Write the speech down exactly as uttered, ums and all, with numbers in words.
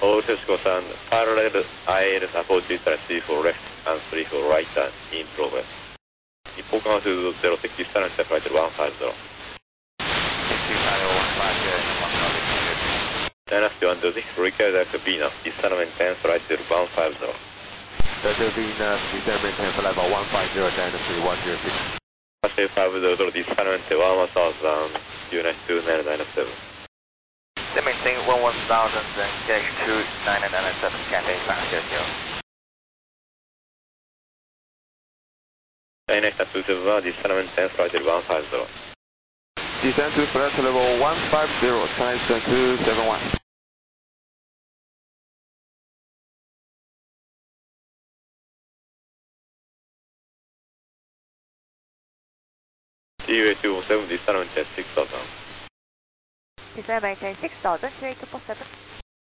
All Cisco Sound, parallel I L approach three four left and three four right and in progress. 日本間数ゼロ、敵サランテフライトone five zero。China one zero six, required at Venus, descend maintain flight one five zero. Delta Venus, descend maintain flight one five zero, China one zero six. Passenger five zero, descend maintain one thousand, United two nine nine seven. Descend maintain one one thousand, engage two nine nine seven, Cathay five zero zero. China two seven one, descend maintain flight one five zero. Descend to flight level one five zero, China two seven one. T U A two four seven, descend maintain six thousand. Descend maintain six thousand, T U A two four seven.